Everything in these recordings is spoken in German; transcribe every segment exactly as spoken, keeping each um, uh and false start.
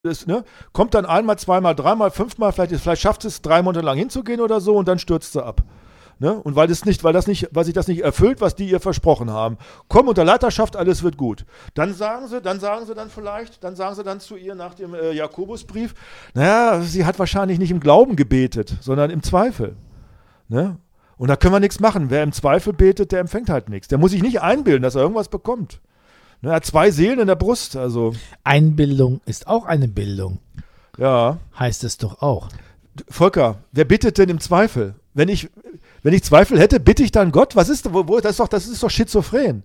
Das, ne, kommt dann einmal, zweimal, dreimal, fünfmal, vielleicht, vielleicht schafft es drei Monate lang hinzugehen oder so und dann stürzt sie ab. Ne? Und weil das nicht, weil das nicht, weil sich das nicht erfüllt, was die ihr versprochen haben. Komm unter Leiterschaft, alles wird gut. Dann sagen sie, dann sagen sie dann vielleicht, dann sagen sie dann zu ihr nach dem äh, Jakobusbrief, naja, sie hat wahrscheinlich nicht im Glauben gebetet, sondern im Zweifel. Ne? Und da können wir nichts machen. Wer im Zweifel betet, der empfängt halt nichts. Der muss sich nicht einbilden, dass er irgendwas bekommt. Ne, er hat zwei Seelen in der Brust, also. Einbildung ist auch eine Bildung. Ja. Heißt es doch auch. Volker, wer bittet denn im Zweifel? Wenn ich, wenn ich Zweifel hätte, bitte ich dann Gott? Was ist, wo, wo, das ist doch, das ist doch schizophren.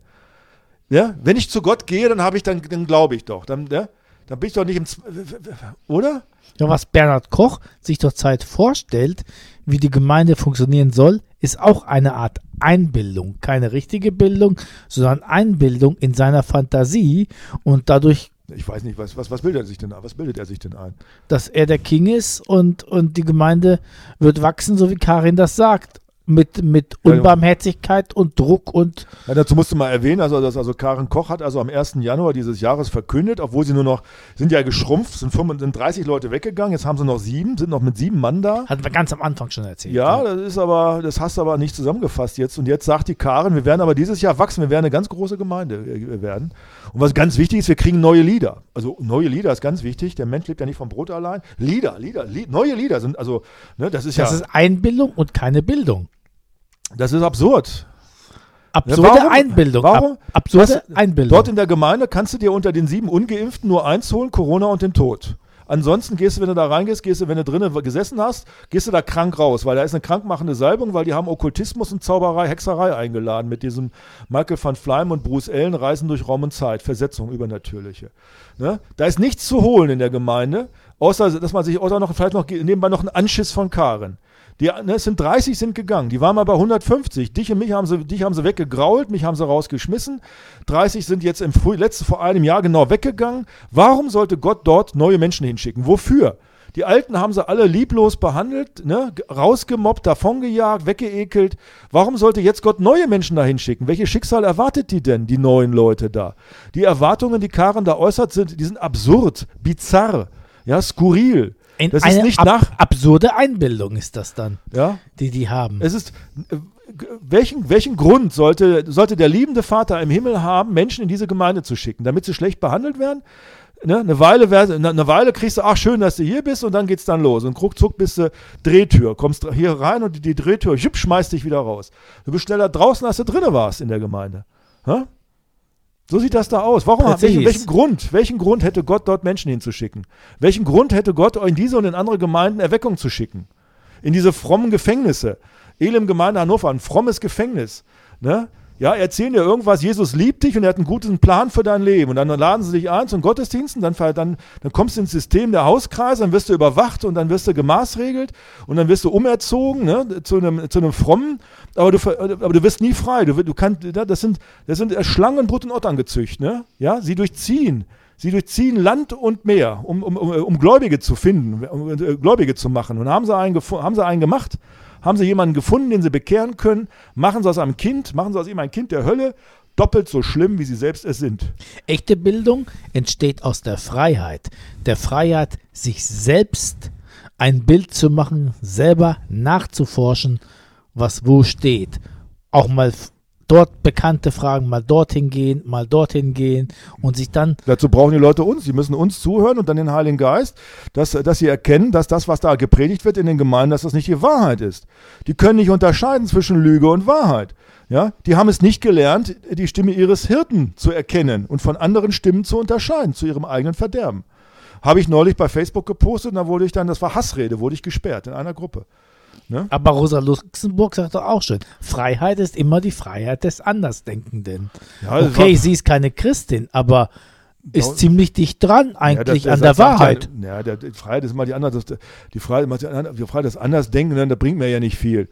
Ja? Wenn ich zu Gott gehe, dann habe ich, dann, dann glaube ich doch. Dann, ja? Dann bin ich doch nicht im Zweifel, oder? Ja, was Bernhard Koch sich zur Zeit vorstellt, wie die Gemeinde funktionieren soll, ist auch eine Art Einbildung. Keine richtige Bildung, sondern Einbildung in seiner Fantasie und dadurch. Ich weiß nicht, was, was, was bildet er sich denn ein? Was bildet er sich denn ein? Dass er der King ist und, und die Gemeinde wird wachsen, so wie Karin das sagt. Mit, mit Unbarmherzigkeit und Druck und. Ja, dazu musst du mal erwähnen, also, dass, also Karin Koch hat also am ersten Januar dieses Jahres verkündet, obwohl sie nur noch, sind ja geschrumpft, sind, fünf, sind dreißig Leute weggegangen, jetzt haben sie noch sieben, sind noch mit sieben Mann da. Hatten wir ganz am Anfang schon erzählt. Ja, das ist aber, das hast du aber nicht zusammengefasst jetzt. Und jetzt sagt die Karin, wir werden aber dieses Jahr wachsen, wir werden eine ganz große Gemeinde werden. Und was ganz wichtig ist, wir kriegen neue Lieder. Also neue Lieder ist ganz wichtig, der Mensch lebt ja nicht vom Brot allein. Lieder, Lieder, Lied, neue Lieder sind, also, ne, das ist das ja. Das ist Einbildung und keine Bildung. Das ist absurd. Absurde ja, warum, Absurde warum, Ab, absurde was, Einbildung. Dort in der Gemeinde kannst du dir unter den sieben Ungeimpften nur eins holen, Corona und den Tod. Ansonsten gehst du, wenn du da reingehst, gehst du, wenn du drinnen gesessen hast, gehst du da krank raus, weil da ist eine krankmachende Salbung, weil die haben Okkultismus und Zauberei, Hexerei eingeladen mit diesem Michael van Fleim und Bruce Allen, Reisen durch Raum und Zeit, Versetzung, Übernatürliche. Ne? Da ist nichts zu holen in der Gemeinde, außer dass man sich, außer noch, vielleicht noch nebenbei noch einen Anschiss von Karin. Die, ne, es sind dreißig sind gegangen, die waren mal bei hundertfünfzig. Dich und mich haben sie, dich haben sie weggegrault, mich haben sie rausgeschmissen. dreißig sind jetzt im Früh, letzten, vor einem Jahr genau weggegangen. Warum sollte Gott dort neue Menschen hinschicken? Wofür? Die Alten haben sie alle lieblos behandelt, ne, rausgemobbt, davongejagt, weggeekelt. Warum sollte jetzt Gott neue Menschen da hinschicken? Welches Schicksal erwartet die denn, die neuen Leute da? Die Erwartungen, die Karin da äußert, sind, die sind absurd, bizarr, ja, skurril. In das eine ist nicht ab, nach absurde Einbildung ist das dann, ja? die die haben. Es ist, welchen, welchen Grund sollte, sollte der liebende Vater im Himmel haben, Menschen in diese Gemeinde zu schicken, damit sie schlecht behandelt werden? Ne? Eine Weile, eine Weile kriegst du, ach schön, dass du hier bist und dann geht's dann los und ruckzuck bist du Drehtür, kommst hier rein und die, die Drehtür, schipp, schmeißt dich wieder raus. Du bist schneller draußen, als du drinnen warst in der Gemeinde. Ha? So sieht das da aus. Warum, welchen, welchen Grund, welchen Grund hätte Gott dort Menschen hinzuschicken? Welchen Grund hätte Gott in diese und in andere Gemeinden Erweckung zu schicken? In diese frommen Gefängnisse. Elim Gemeinde Hannover, ein frommes Gefängnis. Ne? Ja, erzählen dir irgendwas, Jesus liebt dich und er hat einen guten Plan für dein Leben. Und dann laden sie dich ein zum Gottesdienst und dann, dann, dann kommst du ins System der Hauskreise, dann wirst du überwacht und dann wirst du gemaßregelt und dann wirst du umerzogen, ne, zu einem, zu einem Frommen, aber du, aber du wirst nie frei. Du, du kannst, das sind, das sind Schlangen, Brut und Ottern gezücht, ne? Ja, sie durchziehen. Sie durchziehen Land und Meer, um, um, um, um Gläubige zu finden, um Gläubige zu machen. Und haben sie einen, haben sie einen gemacht, haben sie jemanden gefunden, den sie bekehren können, machen sie aus einem Kind, machen sie aus ihm ein Kind der Hölle, doppelt so schlimm, wie sie selbst es sind. Echte Bildung entsteht aus der Freiheit. Der Freiheit, sich selbst ein Bild zu machen, selber nachzuforschen, was wo steht. Auch mal dort bekannte Fragen, mal dorthin gehen, mal dorthin gehen und sich dann... Dazu brauchen die Leute uns, sie müssen uns zuhören und dann den Heiligen Geist, dass, dass sie erkennen, dass das, was da gepredigt wird in den Gemeinden, dass das nicht die Wahrheit ist. Die können nicht unterscheiden zwischen Lüge und Wahrheit. Ja? Die haben es nicht gelernt, die Stimme ihres Hirten zu erkennen und von anderen Stimmen zu unterscheiden, zu ihrem eigenen Verderben. Habe ich neulich bei Facebook gepostet und da wurde ich dann, das war Hassrede, wurde ich gesperrt in einer Gruppe. Ne? Aber Rosa Luxemburg sagt doch auch schon, Freiheit ist immer die Freiheit des Andersdenkenden. Ja, okay, war, sie ist keine Christin, aber ist ja, ziemlich dicht dran eigentlich ja, das, das an der Wahrheit. Ja, ja der, die Freiheit ist immer die andere, die Freiheit, die Freiheit des Andersdenkenden, das bringt mir ja nicht viel.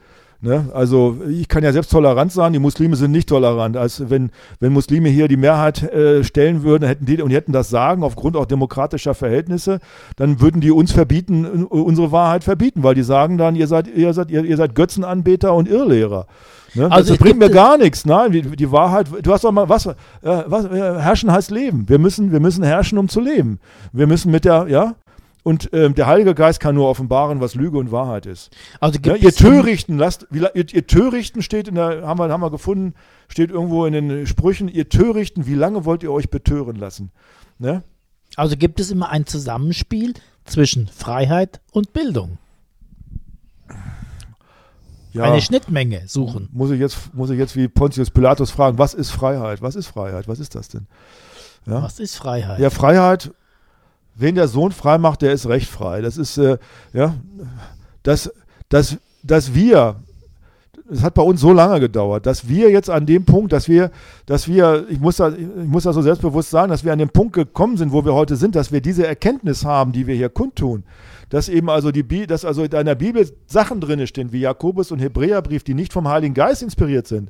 Ne? Also ich kann ja selbst tolerant sein, die Muslime sind nicht tolerant. Also wenn, wenn Muslime hier die Mehrheit äh, stellen würden hätten die, und die hätten das Sagen aufgrund auch demokratischer Verhältnisse, dann würden die uns verbieten, unsere Wahrheit verbieten, weil die sagen dann, ihr seid, ihr seid, ihr, ihr seid Götzenanbeter und Irrlehrer. Ne? Also das bringt mir gar nichts. Nein, die, die Wahrheit, du hast doch mal, was, äh, was äh, herrschen heißt leben. Wir müssen, wir müssen herrschen, um zu leben. Wir müssen mit der, ja, und ähm, der Heilige Geist kann nur offenbaren, was Lüge und Wahrheit ist. Also gibt ja, ihr Törichten, lasst, wie, ihr, ihr Törichten steht in der, haben wir, haben wir gefunden, steht irgendwo in den Sprüchen, ihr Törichten, wie lange wollt ihr euch betören lassen? Ne? Also gibt es immer ein Zusammenspiel zwischen Freiheit und Bildung. Ja, eine Schnittmenge suchen. Muss ich, jetzt, muss ich jetzt wie Pontius Pilatus fragen, was ist Freiheit? Was ist Freiheit? Was ist das denn? Ja? Was ist Freiheit? Ja, Freiheit, wen der Sohn frei macht, der ist recht frei. Das ist, äh, ja, dass, dass, dass wir, es hat bei uns so lange gedauert, dass wir jetzt an dem Punkt, dass wir, dass wir, ich muss da, ich muss da so selbstbewusst sagen, dass wir an dem Punkt gekommen sind, wo wir heute sind, dass wir diese Erkenntnis haben, die wir hier kundtun. Dass eben also die Bi- dass also in der Bibel Sachen drin stehen, wie Jakobus und Hebräerbrief, die nicht vom Heiligen Geist inspiriert sind.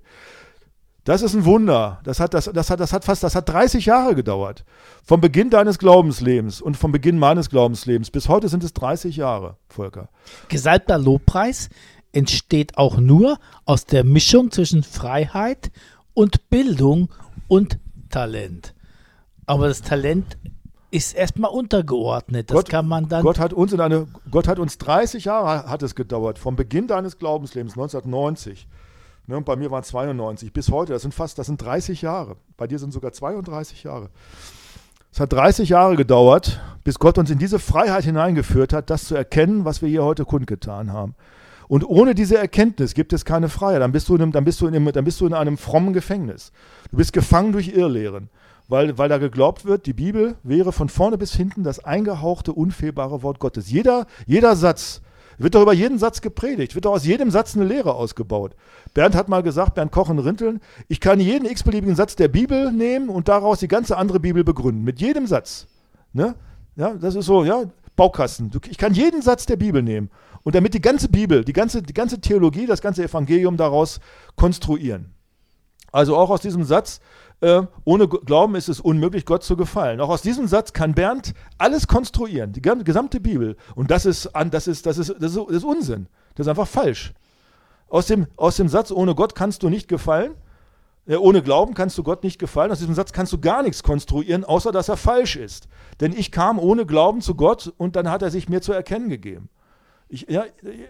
Das ist ein Wunder. Das hat, das, das hat, das hat fast, das hat dreißig Jahre gedauert. Vom Beginn deines Glaubenslebens und vom Beginn meines Glaubenslebens bis heute sind es dreißig Jahre, Volker. Gesalbter Lobpreis entsteht auch nur aus der Mischung zwischen Freiheit und Bildung und Talent. Aber das Talent ist erstmal untergeordnet. Das Gott, kann man dann. Gott hat uns in eine, Gott hat uns dreißig Jahre hat es gedauert, vom Beginn deines Glaubenslebens neunzehnhundertneunzig. Ne, und bei mir waren es zweiundneunzig bis heute. Das sind fast, das sind dreißig Jahre. Bei dir sind sogar zweiunddreißig Jahre. Es hat dreißig Jahre gedauert, bis Gott uns in diese Freiheit hineingeführt hat, das zu erkennen, was wir hier heute kundgetan haben. Und ohne diese Erkenntnis gibt es keine Freiheit. Dann bist du in einem, dann bist du in einem, dann bist du in einem frommen Gefängnis. Du bist gefangen durch Irrlehren, weil, weil da geglaubt wird, die Bibel wäre von vorne bis hinten das eingehauchte, unfehlbare Wort Gottes. Jeder, jeder Satz, wird doch über jeden Satz gepredigt, wird doch aus jedem Satz eine Lehre ausgebaut. Bernd hat mal gesagt, Bernd Koch in Rinteln, ich kann jeden x-beliebigen Satz der Bibel nehmen und daraus die ganze andere Bibel begründen. Mit jedem Satz. Ne? Ja, das ist so, ja, Baukasten. Ich kann jeden Satz der Bibel nehmen und damit die ganze Bibel, die ganze, die ganze Theologie, das ganze Evangelium daraus konstruieren. Also auch aus diesem Satz, äh, ohne Glauben ist es unmöglich, Gott zu gefallen. Auch aus diesem Satz kann Bernd alles konstruieren, die gesamte Bibel. Und das ist, das ist, das ist, das ist, das ist Unsinn. Das ist einfach falsch. Aus dem, aus dem Satz, ohne Gott kannst du nicht gefallen, äh, ohne Glauben kannst du Gott nicht gefallen, aus diesem Satz kannst du gar nichts konstruieren, außer dass er falsch ist. Denn ich kam ohne Glauben zu Gott und dann hat er sich mir zu erkennen gegeben. Ich, ja,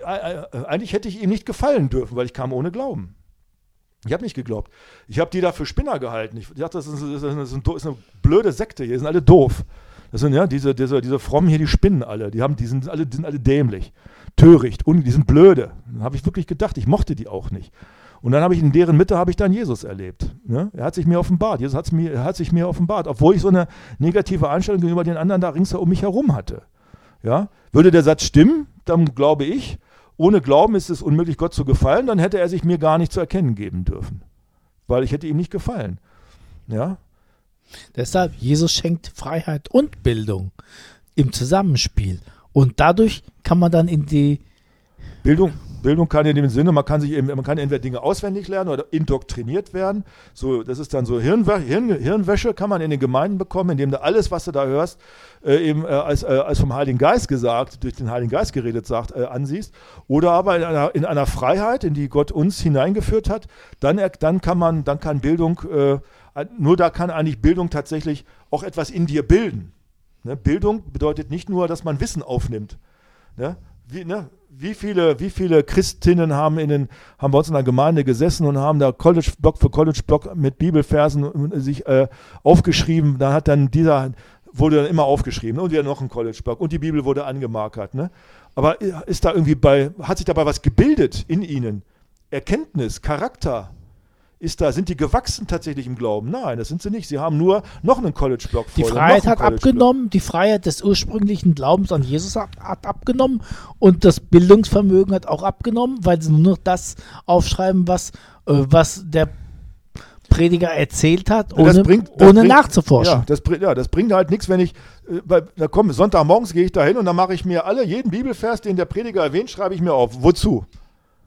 äh, eigentlich hätte ich ihm nicht gefallen dürfen, weil ich kam ohne Glauben. Ich habe nicht geglaubt. Ich habe die da für Spinner gehalten. Ich dachte, das ist, das ist, das ist eine blöde Sekte hier, die sind alle doof. Das sind ja diese, diese, diese Frommen hier, die spinnen alle. Die, haben, die, sind, alle, die sind alle dämlich, töricht, un, die sind blöde. Dann habe ich wirklich gedacht, ich mochte die auch nicht. Und dann habe ich in deren Mitte habe ich dann Jesus erlebt. Ja? Er hat sich mir offenbart. Jesus hat's mir, er hat sich mir offenbart, obwohl ich so eine negative Einstellung gegenüber den anderen da rings um mich herum hatte. Ja? Würde der Satz stimmen, dann glaube ich, ohne Glauben ist es unmöglich, Gott zu gefallen, dann hätte er sich mir gar nicht zu erkennen geben dürfen. Weil ich hätte ihm nicht gefallen. Ja? Deshalb, Jesus schenkt Freiheit und Bildung im Zusammenspiel. Und dadurch kann man dann in die Bildung, Bildung kann in dem Sinne, man kann sich eben, man kann entweder Dinge auswendig lernen oder indoktriniert werden. So, das ist dann so Hirnwäsche, Hirn, Hirnwäsche kann man in den Gemeinden bekommen, indem du alles, was du da hörst, äh, eben äh, als, äh, als vom Heiligen Geist gesagt, durch den Heiligen Geist geredet sagt, äh, ansiehst. Oder aber in einer, in einer Freiheit, in die Gott uns hineingeführt hat, dann, dann kann man, dann kann Bildung, äh, nur da kann eigentlich Bildung tatsächlich auch etwas in dir bilden. Ne? Bildung bedeutet nicht nur, dass man Wissen aufnimmt. Ne? Wie, ne? Wie viele, wie viele Christinnen haben, in den, haben bei uns in der Gemeinde gesessen und haben da College-Block für College-Block mit Bibelversen sich äh, aufgeschrieben. Da hat dann dieser, wurde dann immer aufgeschrieben, ne? Und wieder noch ein College-Block und die Bibel wurde angemarkert. Ne? Aber ist da irgendwie bei, hat sich dabei was gebildet in ihnen? Erkenntnis, Charakter? Ist da, sind die gewachsen tatsächlich im Glauben? Nein, das sind sie nicht. Sie haben nur noch einen College-Block voll. Die Freiheit hat abgenommen, die Freiheit des ursprünglichen Glaubens an Jesus hat, hat abgenommen und das Bildungsvermögen hat auch abgenommen, weil sie nur noch das aufschreiben, was, äh, was der Prediger erzählt hat, ohne, bringt, ohne bringt, nachzuforschen. Ja das, ja, das bringt halt nichts, wenn ich, äh, bei, da komm, Sonntagmorgens gehe ich da hin und dann mache ich mir alle, jeden Bibelvers, den der Prediger erwähnt, schreibe ich mir auf. Wozu?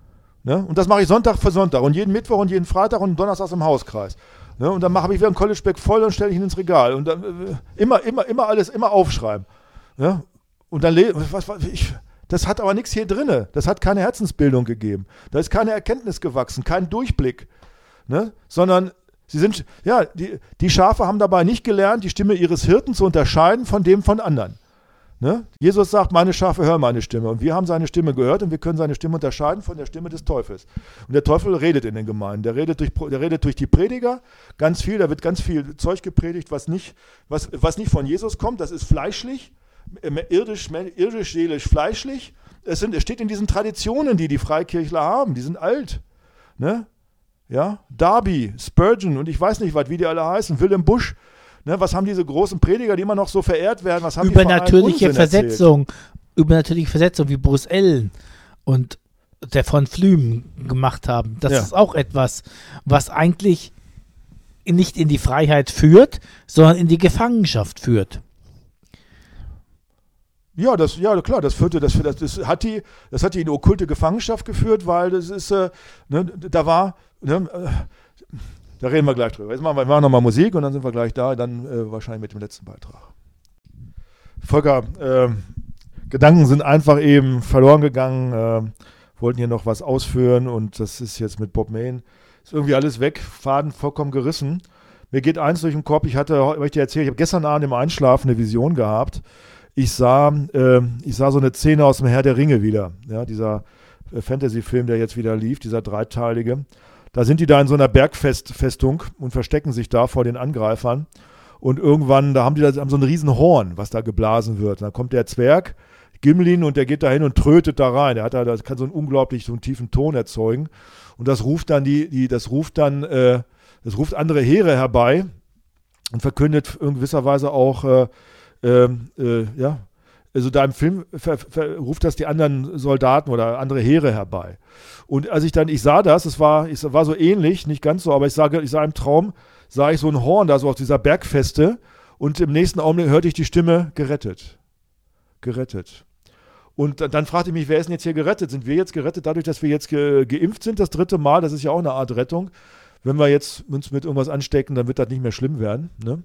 Ne? Und das mache ich Sonntag für Sonntag und jeden Mittwoch und jeden Freitag und Donnerstag im Hauskreis. Ne? Und dann mache ich wieder ein College-Bag voll und stelle ich ihn ins Regal. Und dann äh, immer, immer, immer alles, immer aufschreiben. Ne? Und dann, le- was, was, ich, das hat aber nichts hier drin. Das hat keine Herzensbildung gegeben. Da ist keine Erkenntnis gewachsen, kein Durchblick. Ne? Sondern sie sind, ja, die, die Schafe haben dabei nicht gelernt, die Stimme ihres Hirten zu unterscheiden von dem von anderen. Ne? Jesus sagt, meine Schafe hören meine Stimme. Und wir haben seine Stimme gehört und wir können seine Stimme unterscheiden von der Stimme des Teufels. Und der Teufel redet in den Gemeinden. Der redet durch, der redet durch die Prediger ganz viel. Da wird ganz viel Zeug gepredigt, was nicht, was, was nicht von Jesus kommt. Das ist fleischlich, irdisch, irdisch, seelisch, fleischlich. Es, sind, es steht in diesen Traditionen, die die Freikirchler haben. Die sind alt. Ne? Ja? Darby, Spurgeon und ich weiß nicht was, wie die alle heißen. Wilhelm Busch. Ne, was haben diese großen Prediger, die immer noch so verehrt werden, was haben übernatürliche die für einen Unsinn Versetzung, übernatürliche Versetzung wie Bruce Ellen und der von Flüm gemacht haben. Das Ja. ist auch etwas, was eigentlich nicht in die Freiheit führt, sondern in die Gefangenschaft führt. Ja, das, ja, klar, das führte, das, das, das hat die, das hat die in okkulte Gefangenschaft geführt, weil das ist, äh, ne, da war, ne, äh, da reden wir gleich drüber. Jetzt machen wir, wir machen nochmal Musik und dann sind wir gleich da, dann äh, wahrscheinlich mit dem letzten Beitrag. Volker, äh, Gedanken sind einfach eben verloren gegangen, äh, wollten hier noch was ausführen und das ist jetzt mit Bob Mayne, ist irgendwie alles weg, Faden vollkommen gerissen. Mir geht eins durch den Kopf, ich hatte, habe ich dir erzählt, ich habe gestern Abend im Einschlafen eine Vision gehabt. Ich sah, äh, ich sah so eine Szene aus dem Herr der Ringe wieder, ja, dieser äh, Fantasy-Film, der jetzt wieder lief, dieser dreiteilige. Da sind die da in so einer Bergfestung und verstecken sich da vor den Angreifern. Und irgendwann, da haben die da haben so ein riesen Horn, was da geblasen wird. Und dann kommt der Zwerg, Gimlin, und der geht da hin und trötet da rein. Der hat da, das kann so einen unglaublich so einen tiefen Ton erzeugen. Und das ruft dann die, die das ruft dann, äh, das ruft andere Heere herbei und verkündet in gewisser Weise auch, äh, äh, ja, also da im Film ver, ver, ruft das die anderen Soldaten oder andere Heere herbei. Und als ich dann, ich sah das, es war, es war so ähnlich, nicht ganz so, aber ich sah, ich sah im Traum, sah ich so ein Horn da so aus dieser Bergfeste und im nächsten Augenblick hörte ich die Stimme, gerettet. Gerettet. Und dann, dann fragte ich mich, wer ist denn jetzt hier gerettet? Sind wir jetzt gerettet dadurch, dass wir jetzt ge, geimpft sind, das dritte Mal? Das ist ja auch eine Art Rettung. Wenn wir jetzt uns mit irgendwas anstecken, dann wird das nicht mehr schlimm werden, ne?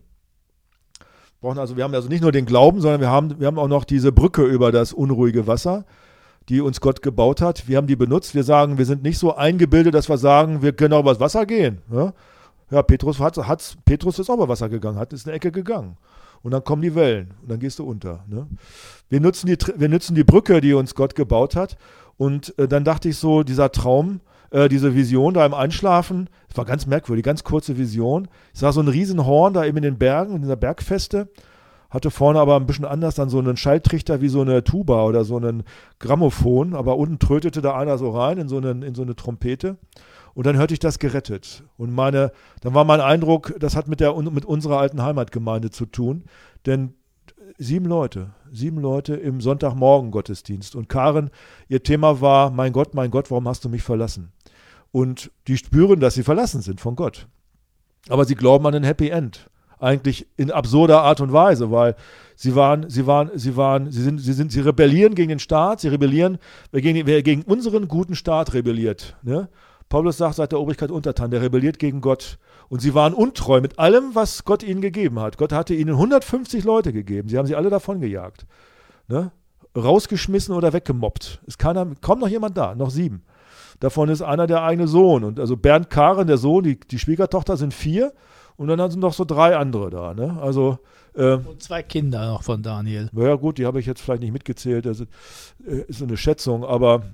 Brauchen also, wir haben also nicht nur den Glauben, sondern wir haben, wir haben auch noch diese Brücke über das unruhige Wasser, die uns Gott gebaut hat. Wir haben die benutzt. Wir sagen, wir sind nicht so eingebildet, dass wir sagen, wir können auch übers Wasser gehen. Ja, ja Petrus, hat, hat, Petrus ist auch über Wasser gegangen, hat ist eine Ecke gegangen. Und dann kommen die Wellen und dann gehst du unter. Ne? Wir, nutzen die, wir nutzen die Brücke, die uns Gott gebaut hat. Und äh, dann dachte ich so, dieser Traum, äh, diese Vision da im Einschlafen, das war ganz merkwürdig, ganz kurze Vision. Ich sah so ein Riesenhorn da eben in den Bergen, in dieser Bergfeste. Hatte vorne aber ein bisschen anders dann so einen Schalltrichter wie so eine Tuba oder so einen Grammophon, aber unten trötete da einer so rein in so eine, in so eine Trompete und dann hörte ich das gerettet. Und meine, dann war mein Eindruck, das hat mit, der, mit unserer alten Heimatgemeinde zu tun, denn sieben Leute, sieben Leute im Sonntagmorgen-Gottesdienst und Karen, ihr Thema war, mein Gott, mein Gott, warum hast du mich verlassen? Und die spüren, dass sie verlassen sind von Gott, aber sie glauben an ein Happy End. Eigentlich in absurder Art und Weise, weil sie waren, sie waren, sie waren, sie sind, sie sind, sie rebellieren gegen den Staat, sie rebellieren, wer gegen, wer gegen unseren guten Staat rebelliert. Ne? Paulus sagt, seid der Obrigkeit untertan, der rebelliert gegen Gott. Und sie waren untreu mit allem, was Gott ihnen gegeben hat. Gott hatte ihnen hundertfünfzig Leute gegeben, sie haben sie alle davongejagt. Ne? Rausgeschmissen oder weggemobbt. Ist keiner, kaum noch jemand da, noch sieben. Davon ist einer der eigene Sohn. Und also Bernd Karen, der Sohn, die, die Schwiegertochter sind vier. Und dann sind noch so drei andere da, ne? Also, ähm, Und zwei Kinder noch von Daniel. Ja gut, die habe ich jetzt vielleicht nicht mitgezählt, das ist, äh, ist so eine Schätzung, aber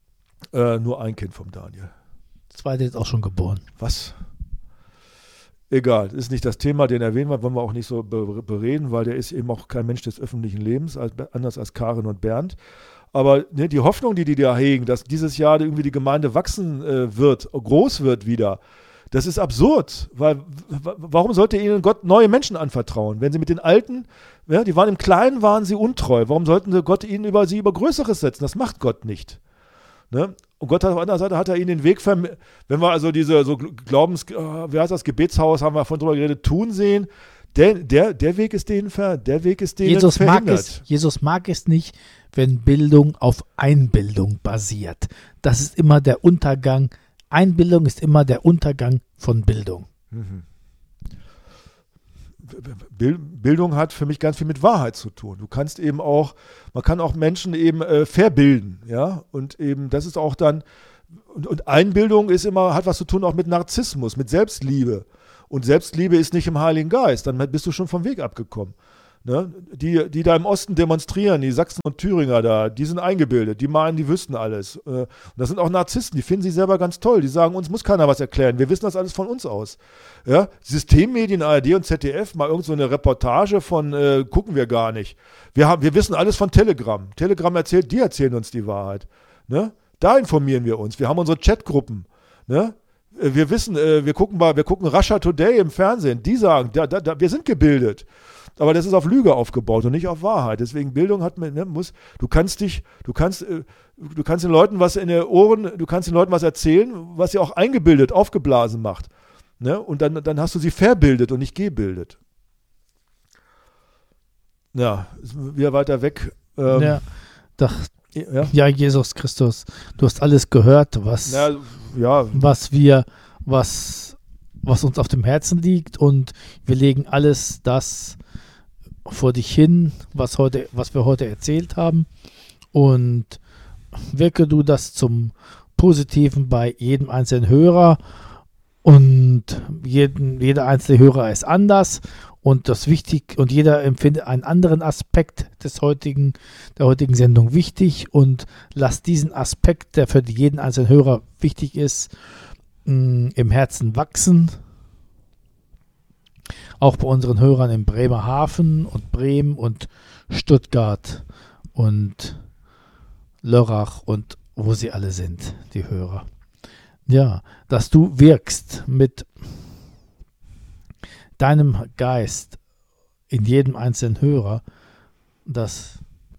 äh, nur ein Kind vom Daniel. Das zweite ist auch schon geboren. Was? Egal, das ist nicht das Thema, den erwähnen wir, wollen wir auch nicht so be- bereden, weil der ist eben auch kein Mensch des öffentlichen Lebens, als, anders als Karin und Bernd. Aber ne, die Hoffnung, die die da hegen, dass dieses Jahr irgendwie die Gemeinde wachsen äh, wird, groß wird wieder, das ist absurd, weil w- warum sollte ihnen Gott neue Menschen anvertrauen, wenn sie mit den Alten, ja, die waren im Kleinen, waren sie untreu, warum sollten sie Gott ihnen über sie über Größeres setzen, das macht Gott nicht. Ne? Und Gott hat auf der anderen Seite hat er ihnen den Weg, verm- wenn wir also diese so Glaubens, äh, wie heißt das, Gebetshaus, haben wir vorhin drüber geredet, tun sehen, der, der, der Weg ist denen ver, der Weg ist denen Jesus mag, verhindert. es, Jesus mag es nicht, wenn Bildung auf Einbildung basiert. Das ist immer der Untergang. Einbildung ist immer der Untergang von Bildung. Mhm. Bildung hat für mich ganz viel mit Wahrheit zu tun. Du kannst eben auch, man kann auch Menschen eben äh, verbilden, ja, und eben das ist auch dann, und, und Einbildung ist immer, hat was zu tun auch mit Narzissmus, mit Selbstliebe. Und Selbstliebe ist nicht im Heiligen Geist, dann bist du schon vom Weg abgekommen. Ne? Die, die da im Osten demonstrieren, die Sachsen und Thüringer da, die sind eingebildet, die meinen, die wüssten alles. Und das sind auch Narzissten, die finden sich selber ganz toll, die sagen, uns muss keiner was erklären, wir wissen das alles von uns aus. Ja? Systemmedien, A R D und Z D F, mal irgend so eine Reportage von, äh, gucken wir gar nicht. Wir, haben, wir wissen alles von Telegram. Telegram erzählt, die erzählen uns die Wahrheit. Ne? Da informieren wir uns, wir haben unsere Chatgruppen. Ne? Wir wissen, äh, wir gucken mal, wir gucken Russia Today im Fernsehen, die sagen, da, da, da, wir sind gebildet. Aber das ist auf Lüge aufgebaut und nicht auf Wahrheit. Deswegen Bildung hat man, ne, muss, du kannst dich, du kannst, äh, du kannst den Leuten was in den Ohren, du kannst den Leuten was erzählen, was sie auch eingebildet, aufgeblasen macht. Ne? Und dann, dann hast du sie verbildet und nicht gebildet. Ja, ist wieder weiter weg. Ähm, ja, doch, ja. ja, Jesus Christus, du hast alles gehört, was, ja, ja. was wir, was, was uns auf dem Herzen liegt, und wir legen alles das vor dich hin, was heute, was wir heute erzählt haben, und wirke du das zum Positiven bei jedem einzelnen Hörer, und jeden, jeder einzelne Hörer ist anders, und das wichtig, und jeder empfindet einen anderen Aspekt des heutigen, der heutigen Sendung wichtig, und lass diesen Aspekt, der für jeden einzelnen Hörer wichtig ist, mh, im Herzen wachsen. Auch bei unseren Hörern in Bremerhaven und Bremen und Stuttgart und Lörrach und wo sie alle sind, die Hörer. Ja, dass du wirkst mit deinem Geist in jedem einzelnen Hörer, dass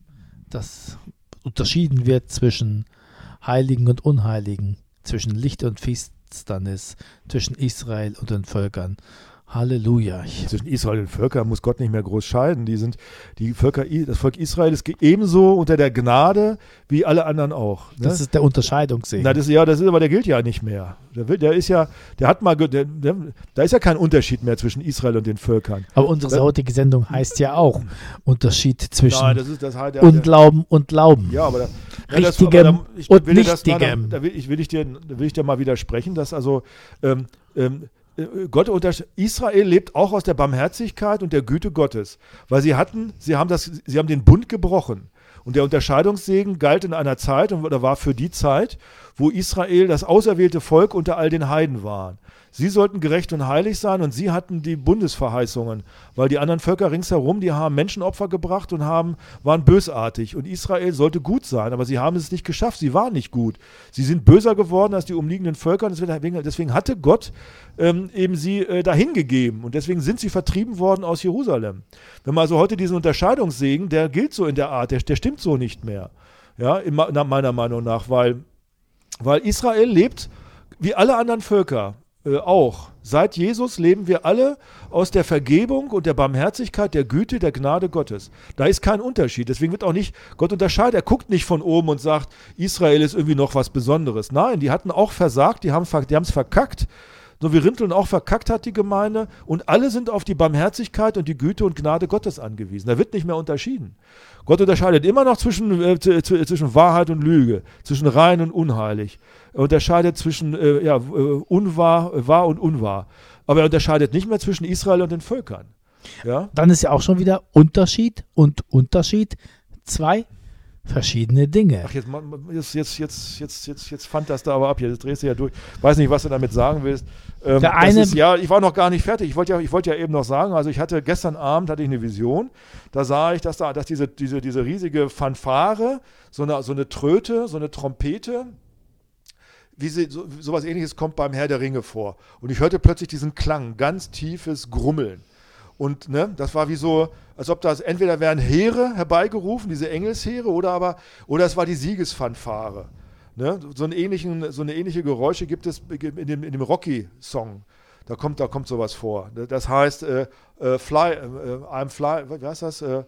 das unterschieden wird zwischen Heiligen und Unheiligen, zwischen Licht und Finsternis, zwischen Israel und den Völkern. Halleluja. Zwischen Israel und Völkern muss Gott nicht mehr groß scheiden. Die sind, die Völker, das Volk Israel ist ebenso unter der Gnade wie alle anderen auch. Ne? Das ist der Unterscheidungssegen. Na, das, ja, das ist aber, der gilt ja nicht mehr. Der, will, der ist ja, der hat mal, der, der, da ist ja kein Unterschied mehr zwischen Israel und den Völkern. Aber unsere das, heutige Sendung heißt ja auch Unterschied zwischen nein, das ist, das halt, der, Unglauben und Glauben. Ja, aber da, Richtigem ja, das, aber da, ich und will Nichtigem. Da, da, will, ich, will ich dir, da will ich dir mal widersprechen, dass also ähm, ähm, Gott unter Israel lebt auch aus der Barmherzigkeit und der Güte Gottes, weil sie hatten, sie haben das, sie haben den Bund gebrochen. Und der Unterscheidungssegen galt in einer Zeit und oder war für die Zeit, wo Israel das auserwählte Volk unter all den Heiden war. Sie sollten gerecht und heilig sein, und sie hatten die Bundesverheißungen, weil die anderen Völker ringsherum, die haben Menschenopfer gebracht und haben, waren bösartig. Und Israel sollte gut sein, aber sie haben es nicht geschafft, sie waren nicht gut. Sie sind böser geworden als die umliegenden Völker, und deswegen, deswegen hatte Gott ähm, eben sie äh, dahin gegeben, und deswegen sind sie vertrieben worden aus Jerusalem. Wenn man also heute diesen Unterscheidungssegen, der gilt so in der Art, der, der stimmt so nicht mehr, ja, in, nach meiner Meinung nach, weil, weil Israel lebt wie alle anderen Völker. Äh, auch. Seit Jesus leben wir alle aus der Vergebung und der Barmherzigkeit, der Güte, der Gnade Gottes. Da ist kein Unterschied. Deswegen wird auch nicht, Gott unterscheidet, er guckt nicht von oben und sagt, Israel ist irgendwie noch was Besonderes. Nein, die hatten auch versagt, die haben die haben es verkackt. So wie Rinteln auch verkackt hat, die Gemeinde. Und alle sind auf die Barmherzigkeit und die Güte und Gnade Gottes angewiesen. Da wird nicht mehr unterschieden. Gott unterscheidet immer noch zwischen, äh, zwischen Wahrheit und Lüge, zwischen rein und unheilig. Er unterscheidet zwischen äh, ja, unwahr, wahr und unwahr. Aber er unterscheidet nicht mehr zwischen Israel und den Völkern. Ja? Dann ist ja auch schon wieder Unterschied und Unterschied. Zwei verschiedene Dinge. Ach, jetzt, jetzt, jetzt, jetzt, jetzt, jetzt, jetzt fand das da aber ab. Jetzt drehst du ja durch. Weiß nicht, was du damit sagen willst. Ähm, Der eine, ist, ja, ich war noch gar nicht fertig. Ich wollte ja, ich wollte ja eben noch sagen, also ich hatte gestern Abend hatte ich eine Vision. Da sah ich, dass da, dass diese, diese, diese riesige Fanfare, so eine, so eine Tröte, so eine Trompete, wie sie, so, sowas Ähnliches kommt beim Herr der Ringe vor. Und ich hörte plötzlich diesen Klang, ganz tiefes Grummeln. Und ne, das war wie so, als ob das entweder wären Heere herbeigerufen, diese Engelsheere, oder aber, oder es war die Siegesfanfare. Ne? So, einen ähnlichen, so eine ähnliche Geräusche gibt es in dem, in dem Rocky-Song. Da kommt, da kommt sowas vor. Das heißt, äh, äh, Fly, äh, I'm Fly, wie heißt das? Äh,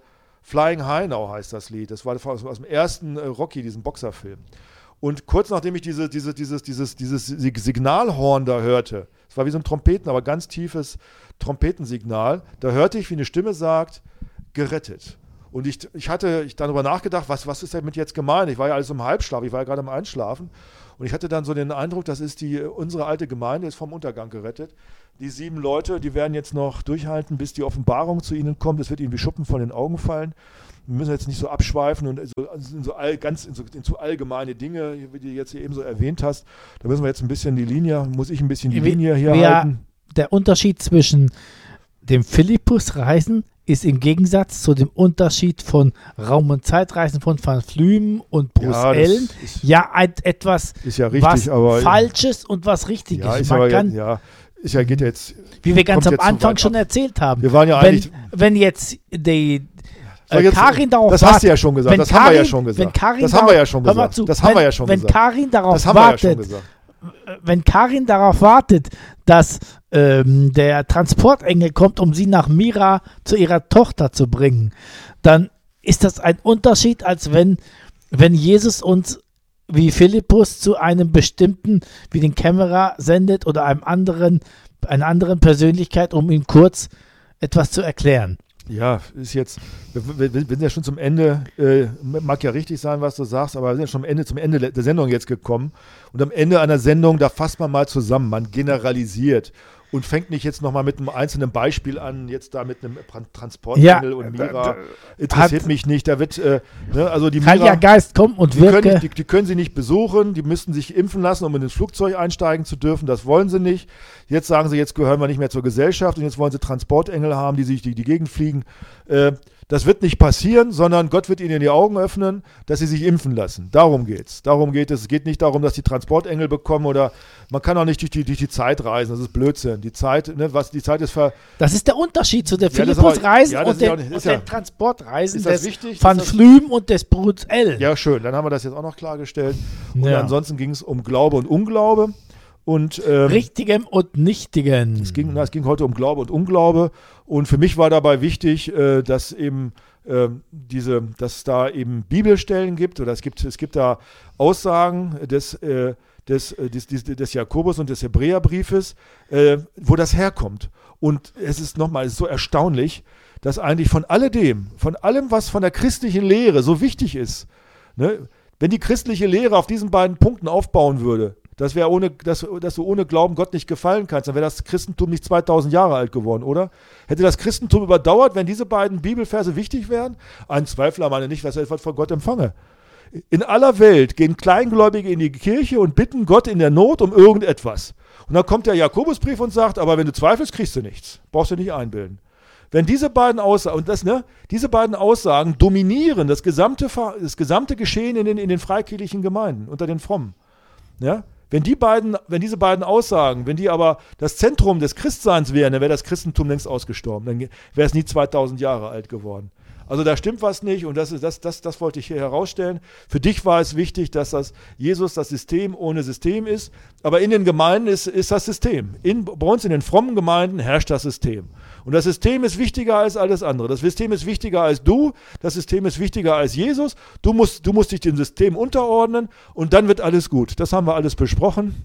Flying High Now heißt das Lied. Das war aus, aus dem ersten äh, Rocky, diesem Boxerfilm. Und kurz nachdem ich diese, diese, dieses, dieses, dieses Signalhorn da hörte, es war wie so ein Trompeten, aber ganz tiefes Trompetensignal, da hörte ich, wie eine Stimme sagt, gerettet. Und ich, ich hatte ich darüber nachgedacht, was, was ist damit jetzt gemeint? Ich war ja alles im Halbschlaf, ich war ja gerade im Einschlafen. Und ich hatte dann so den Eindruck, das ist die, unsere alte Gemeinde ist vom Untergang gerettet. Die sieben Leute, die werden jetzt noch durchhalten, bis die Offenbarung zu ihnen kommt. Es wird ihnen wie Schuppen von den Augen fallen. Wir müssen jetzt nicht so abschweifen und so, in so all, ganz in so, in so allgemeine Dinge, wie du jetzt hier eben so erwähnt hast. Da müssen wir jetzt ein bisschen die Linie, muss ich ein bisschen die Linie hier ja, halten. Der Unterschied zwischen dem Philippus-Reisen ist im Gegensatz zu dem Unterschied von Raum- und Zeitreisen von Van Flumen und Bruce Ja, das Ellen ist- ja ein, etwas Ist ja richtig, was aber Falsches und was Richtiges. ja, ist Man aber kann, ja, ist ja geht jetzt. wie wir ganz kommt am jetzt zu Anfang weit schon ab. erzählt haben. Wir waren ja wenn, eigentlich. wenn jetzt die So, äh, jetzt- Karin darauf das wartet, hast du ja schon gesagt. wenn Das haben wir ja Karin- schon gesagt. Wenn Karin Das haben wir darauf- ja schon hör mal gesagt. zu, Das haben wenn, wir ja schon wenn gesagt. Karin darauf Das haben wir ja schon wartet, gesagt. wenn Karin darauf wartet, dass ähm, der Transportengel kommt, um sie nach Mira zu ihrer Tochter zu bringen, dann ist das ein Unterschied, als wenn, wenn Jesus uns wie Philippus zu einem bestimmten, wie den Kämmerer sendet oder einem anderen, einer anderen Persönlichkeit, um ihm kurz etwas zu erklären. Ja, ist jetzt, wir, wir, wir sind ja schon zum Ende, äh, mag ja richtig sein, was du sagst, aber wir sind ja schon am Ende, zum Ende der Sendung jetzt gekommen. Und am Ende einer Sendung, da fasst man mal zusammen, man generalisiert und fängt nicht jetzt nochmal mit einem einzelnen Beispiel an, jetzt da mit einem Transportengel Ja, und da- Mira. da- Interessiert hat- mich nicht, da wird, äh, ne, also die Heiliger Mira, Geist, komm und die können, wirke. nicht, die, die können sie nicht besuchen, die müssten sich impfen lassen, um in das Flugzeug einsteigen zu dürfen, das wollen sie nicht. Jetzt sagen sie, jetzt gehören wir nicht mehr zur Gesellschaft und jetzt wollen sie Transportengel haben, die sich die, die Gegend fliegen. Äh, das wird nicht passieren, sondern Gott wird ihnen die Augen öffnen, dass sie sich impfen lassen. Darum geht's. Darum geht es. Es geht nicht darum, dass die Transportengel bekommen oder man kann auch nicht durch die, durch die Zeit reisen. Das ist Blödsinn. Die Zeit, ne, was die Zeit ist ver. Das ist der Unterschied zu der Ja, das ist aber- Philippus-Reisen ja, das und ist ja auch den, nicht- und ist ja- den Transportreisen Ist das des wichtig? Van Ist das- Flumen und des Bruce Ellen. Ja, schön. Dann haben wir das jetzt auch noch klargestellt. Und Ja. ansonsten ging es um Glaube und Unglaube. Und ähm, Richtigem und Nichtigen. Es ging, na, es ging heute um Glaube und Unglaube und für mich war dabei wichtig, äh, dass eben äh, diese, dass es da eben Bibelstellen gibt oder es gibt, es gibt da Aussagen des, äh, des, äh, des, des, des Jakobus und des Hebräerbriefes, äh, wo das herkommt. Und es ist nochmal, es ist so erstaunlich, dass eigentlich von alledem, von allem, was von der christlichen Lehre so wichtig ist, ne, wenn die christliche Lehre auf diesen beiden Punkten aufbauen würde, dass, wir ohne, dass, dass du ohne Glauben Gott nicht gefallen kannst, dann wäre das Christentum nicht zweitausend Jahre alt geworden, oder? Hätte das Christentum überdauert, wenn diese beiden Bibelverse wichtig wären? Ein Zweifler meine nicht, was er von Gott empfange. In aller Welt gehen Kleingläubige in die Kirche und bitten Gott in der Not um irgendetwas. Und dann kommt der Jakobusbrief und sagt, aber wenn du zweifelst, kriegst du nichts. Brauchst du nicht einbilden. Wenn diese beiden Aussagen, und das, ne, diese beiden Aussagen dominieren das gesamte, das gesamte Geschehen in den, in den freikirchlichen Gemeinden, unter den Frommen. Ja? Wenn die beiden, wenn diese beiden Aussagen, wenn die aber das Zentrum des Christseins wären, dann wäre das Christentum längst ausgestorben. Dann wäre es nie zweitausend Jahre alt geworden. Also da stimmt was nicht und das, ist, das, das, das wollte ich hier herausstellen. Für dich war es wichtig, dass das Jesus das System ohne System ist, aber in den Gemeinden ist, ist das System. In, bei uns in den frommen Gemeinden herrscht das System. Und das System ist wichtiger als alles andere. Das System ist wichtiger als du, das System ist wichtiger als Jesus. Du musst, du musst dich dem System unterordnen und dann wird alles gut. Das haben wir alles besprochen.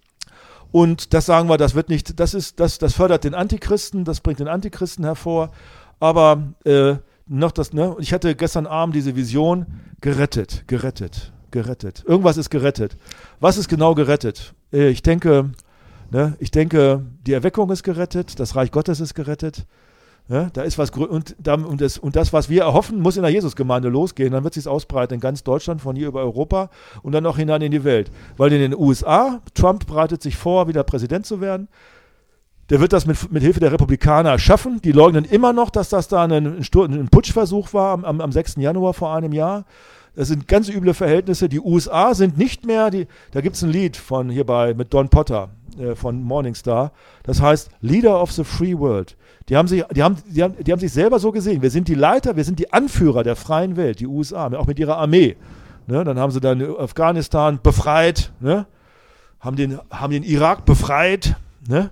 Und das sagen wir, das wird nicht, das ist, das, das fördert den Antichristen, das bringt den Antichristen hervor. Aber äh, noch das, ne? Ich hatte gestern Abend diese Vision, gerettet, gerettet, gerettet. Irgendwas ist gerettet. Was ist genau gerettet? Äh, ich denke, ne, ich denke, die Erweckung ist gerettet, das Reich Gottes ist gerettet. Ja, da ist was und, und, das, und das, was wir erhoffen, muss in der Jesusgemeinde losgehen. Dann wird es sich ausbreiten in ganz Deutschland, von hier über Europa und dann auch hinein in die Welt. Weil in den U S A, Trump bereitet sich vor, wieder Präsident zu werden. Der wird das mit, mit Hilfe der Republikaner schaffen. Die leugnen immer noch, dass das da ein, ein, ein Putschversuch war am, am, am sechsten Januar vor einem Jahr. Das sind ganz üble Verhältnisse. Die U S A sind nicht mehr, die, da gibt es ein Lied von hierbei mit Don Potter äh, von Morningstar. Das heißt Leader of the Free World. Die haben, sich, die, haben, die, haben, die haben sich selber so gesehen. Wir sind die Leiter, wir sind die Anführer der freien Welt, die U S A, auch mit ihrer Armee. Ne, dann haben sie dann Afghanistan befreit, ne, haben, den, haben den Irak befreit, ne,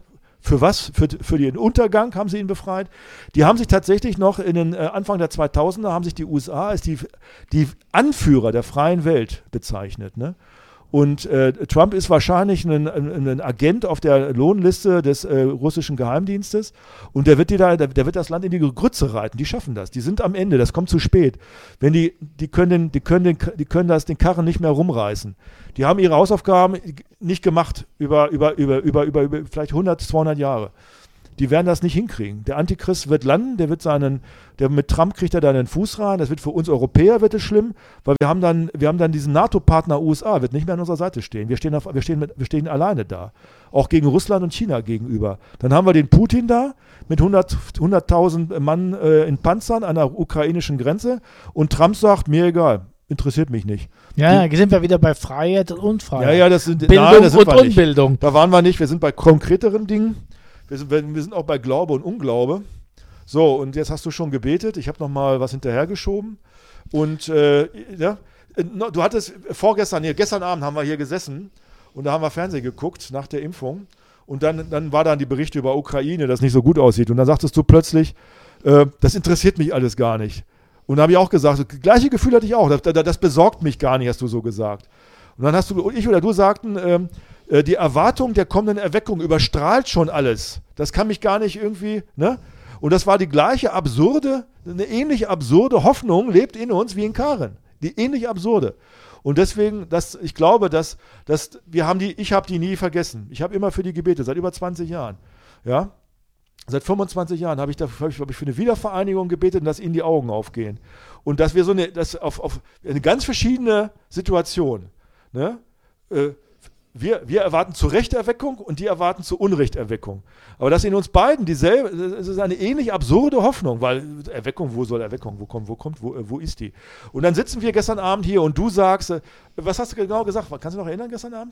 Für was? Für, für den Untergang haben sie ihn befreit. Die haben sich tatsächlich noch in den äh, Anfang der zweitausender haben sich die U S A als die, die Anführer der freien Welt bezeichnet, ne? Und äh, Trump ist wahrscheinlich ein, ein, ein Agent auf der Lohnliste des äh, russischen Geheimdienstes und der wird, die da, der, der wird das Land in die Grütze reiten. Die schaffen das. Die sind am Ende. Das kommt zu spät. Wenn die, die, können den, die, können den, die können das, den Karren nicht mehr rumreißen. Die haben ihre Hausaufgaben nicht gemacht über, über, über, über, über, über vielleicht hundert, zweihundert Jahre. Die werden das nicht hinkriegen. Der Antichrist wird landen, der wird seinen, der mit Trump kriegt er da einen Fuß rein. Das wird für uns Europäer wird es schlimm, weil wir haben dann, wir haben dann diesen NATO-Partner U S A, wird nicht mehr an unserer Seite stehen. Wir stehen, auf, wir, stehen mit, wir stehen alleine da. Auch gegen Russland und China gegenüber. Dann haben wir den Putin da mit hundert, hunderttausend Mann äh, in Panzern an der ukrainischen Grenze und Trump sagt, mir egal, interessiert mich nicht. Ja, ja, sind wir wieder bei Freiheit und Unfreiheit. Ja, ja, das sind Bildung nein, das sind und wir nicht. Unbildung. Da waren wir nicht, wir sind bei konkreteren Dingen. Wir sind, wir sind auch bei Glaube und Unglaube. So, und jetzt hast du schon gebetet. Ich habe noch mal was hinterhergeschoben. Und äh, ja, du hattest vorgestern, hier, gestern Abend haben wir hier gesessen und da haben wir Fernsehen geguckt nach der Impfung. Und dann, dann war dann die Berichte über Ukraine, dass es nicht so gut aussieht. Und dann sagtest du plötzlich, äh, das interessiert mich alles gar nicht. Und da habe ich auch gesagt, das gleiche Gefühl hatte ich auch. Das, das besorgt mich gar nicht, hast du so gesagt. Und dann hast du, ich oder du sagten, ähm, die Erwartung der kommenden Erweckung überstrahlt schon alles. Das kann mich gar nicht irgendwie, ne? Und das war die gleiche absurde, eine ähnlich absurde Hoffnung lebt in uns wie in Karen. Die ähnlich absurde. Und deswegen, das, ich glaube, dass, dass wir haben die, ich habe die nie vergessen. Ich habe immer für die gebetet, seit über zwanzig Jahren. Ja? Seit fünfundzwanzig Jahren habe ich, da, hab ich, hab ich für eine Wiedervereinigung gebetet und dass ihnen die Augen aufgehen. Und dass wir so eine, das auf, auf eine ganz verschiedene Situation, ne? Äh, Wir, wir erwarten zur Rechterweckung und die erwarten zur Unrechterweckung. Aber dass in uns beiden dieselbe, es ist eine ähnlich absurde Hoffnung, weil Erweckung, wo soll Erweckung, wo kommt, wo kommt, wo, wo ist die? Und dann sitzen wir gestern Abend hier und du sagst, was hast du genau gesagt? Kannst du noch erinnern gestern Abend?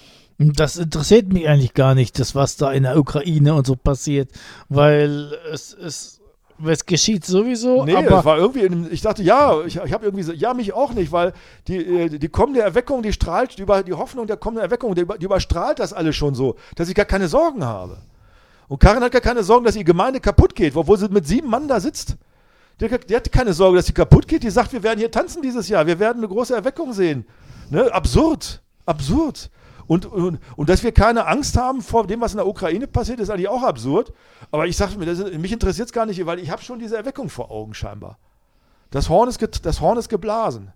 Das interessiert mich eigentlich gar nicht, das was da in der Ukraine und so passiert, weil es ist es geschieht sowieso, nee, aber... es war irgendwie, in, ich dachte, ja, ich, ich habe irgendwie so, ja, mich auch nicht, weil die, die kommende Erweckung, die strahlt, über die Hoffnung der kommenden Erweckung, die, die überstrahlt das alles schon so, dass ich gar keine Sorgen habe. Und Karin hat gar keine Sorgen, dass die Gemeinde kaputt geht, obwohl sie mit sieben Mann da sitzt. Die, die hat keine Sorge, dass sie kaputt geht, die sagt, wir werden hier tanzen dieses Jahr, wir werden eine große Erweckung sehen. Ne? Absurd, absurd. Und, und, und dass wir keine Angst haben vor dem, was in der Ukraine passiert, ist eigentlich auch absurd. Aber ich sage mir, das, mich interessiert es gar nicht, weil ich habe schon diese Erweckung vor Augen scheinbar. Das Horn ist, get, das Horn ist geblasen.